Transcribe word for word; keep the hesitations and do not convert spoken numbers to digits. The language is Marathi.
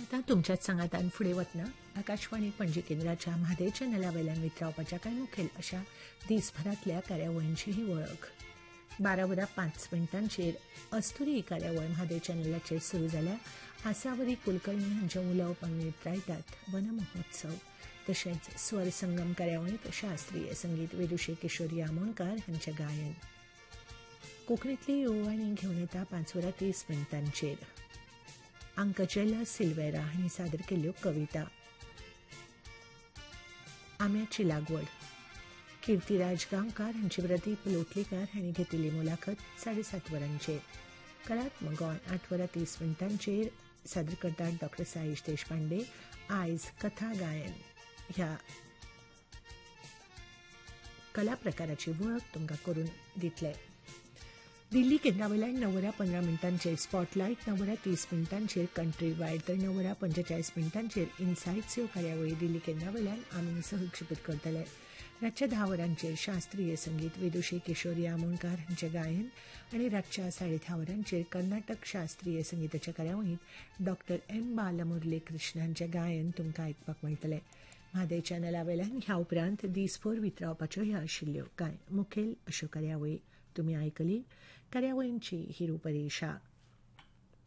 आतां तुमच्याच सांगातान फुडें वतना आकाशवाणी पणजी केंद्राच्या म्हादय चॅनला वयल्यान वितरावपाच्या कांय मुखेल अशा दिसभरांतल्या कार्यावळींची ही वळख. बारा वरां पांच मिनटांचेर अस्तुरी ही कार्यावळ म्हादय चॅनलाचेर सुरू जाल्या. आसावरी कुलकर्णी हांचें उलोवप आमी वितरायतात. वन महोत्सव तशेंच स्वर संगम कार्यावळींत शास्त्रीय संगीत वेदुशे किशोरी आमोणकार हांचें गायन. कोंकणींतली येववाणी घेवन येता पांच वरां तीस मिनटांचेर. अंकजेला सिल्वेरा हांणी सादर केल्ल्यो कविता. आम्याची लागवड किर्तीराज गांवकार हांची प्रदीप लोटलीकार हांणी घेतिल्ली मुलाखत साडेसात वरांचेर. कलात्मक गोंय आठ वरां तीस मिनटांचेर सादर करतात डॉक्टर साईश देशपांडे. आयज कथा गायन ह्या कला प्रकाराची वळख तुमकां करून दितले. दिल्ली केंद्रावयल्यान णव वरां पंदरा मिनटांचेर स्पॉटलायट, णव वरां तीस मिनटांचेर कंट्री वायड तर णव वरां पंचेचाळीस मिनटांचेर इनसायट्स ह्यो कार्यावळी दिल्ली केंद्रावयल्यान आमी सहक्षेपीत करतले. रातच्या धा वरांचेर शास्त्रीय संगीत वेदुशे किशोरी आमोणकार हांचें गायन आनी रातच्या साडे धा वरांचेर कर्नाटक शास्त्रीय संगीताच्या कार्यावळींत डॉक्टर एम बालमुरली कृष्ण हांचें गायन तुमकां आयकपाक मेळटलें. म्हादय चॅनला वयल्यान ह्या उपरांत दिसभर वितरावपाच्यो ह्या आशिल्ल्यो कांय मुखेल अश्यो कार्यावळी तुमी आयकली. कार्यावळींची ही रुपरेशा.